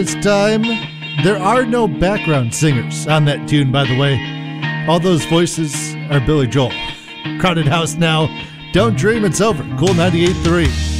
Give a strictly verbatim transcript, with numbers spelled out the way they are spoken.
This time, there are no background singers on that tune, by the way. All those voices are Billy Joel. Crowded House now. Don't dream it's over. Cool ninety-eight point three.